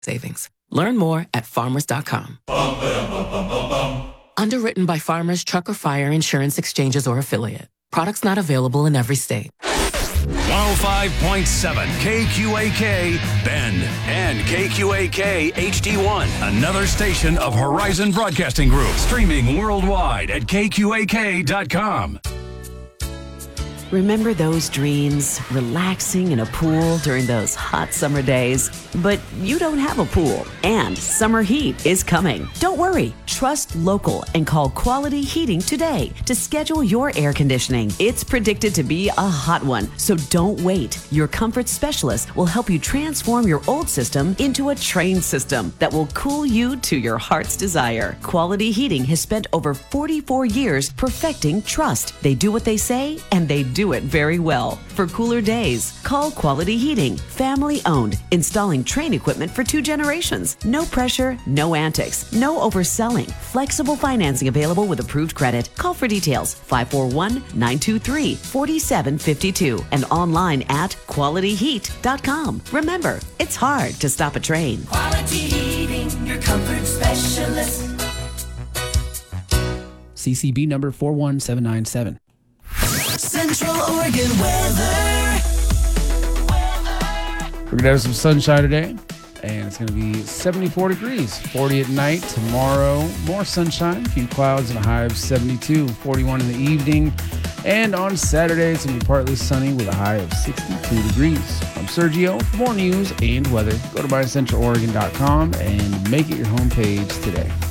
savings. Learn more at farmers.com. Underwritten by Farmers Truck or Fire Insurance Exchanges or Affiliate. Products not available in every state. 105.7 KQAK Bend and KQAK HD1. Another station of Horizon Broadcasting Group. Streaming worldwide at KQAK.com. Remember those dreams? Relaxing in a pool during those hot summer days? But you don't have a pool, and summer heat is coming. Don't worry. Trust local and call Quality Heating today to schedule your air conditioning. It's predicted to be a hot one, so don't wait. Your comfort specialist will help you transform your old system into a trained system that will cool you to your heart's desire. Quality Heating has spent over 44 years perfecting trust. They do what they say, and they do it very well. For cooler days, call Quality Heating. Family owned, installing Trane equipment for 2 generations. No pressure, no antics, no overselling. Flexible financing available with approved credit. Call for details. 541-923-4752 and online at qualityheat.com. Remember, it's hard to stop a Trane. Quality Heating, your comfort specialist. CCB number 41797. Central Oregon weather. We're going to have some sunshine today, and it's going to be 74 degrees, 40 at night. Tomorrow, more sunshine, a few clouds, and a high of 72, 41 in the evening. And on Saturday, it's going to be partly sunny with a high of 62 degrees. I'm Sergio. For more news and weather, go to mycentraloregon.com and make it your homepage today.